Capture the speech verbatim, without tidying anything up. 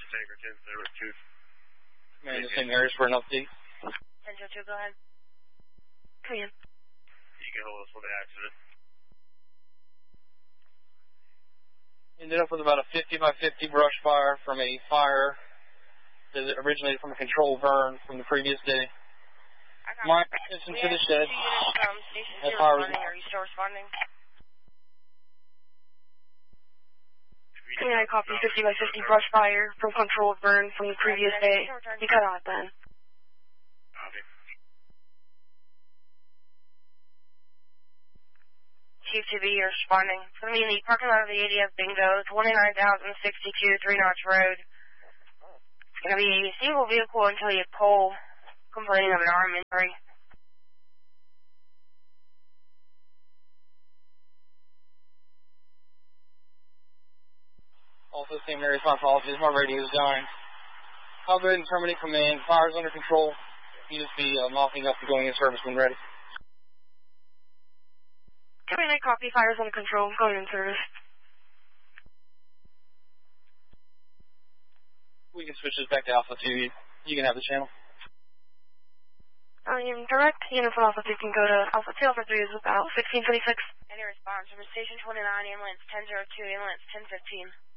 Tanker ten zero two. Man, the same areas for an update. ten zero two, go ahead. Come in. You can hold us for the accident. Ended up with about a fifty by fifty brush fire from a fire that originated from a control burn from the previous day. My attention to the shed. Two units from Station two That fire was... responding. Are you still responding? Can I copy fifty by fifty brush fire from controlled burn from the previous day? You cut off then. Copy. Chief two B, you're responding. It's going to be in the parking lot of the A D F Bingo, twenty-nine thousand sixty-two, Three Notch Road. It's going to be a single vehicle until you pull, complaining of an arm injury. Also, same area, my apologies. My radio's dying. I'll go ahead and terminate command. Fire's under control. You just be uh, mopping up and going in service when ready. Can I copy fire's under control, going in service? We can switch this back to Alpha two. You, you can have the channel. I am direct. Unit from Alpha two can go to Alpha two. Alpha three is about sixteen twenty-six. Any response from Station twenty-nine, ambulance ten zero two, ambulance ten fifteen.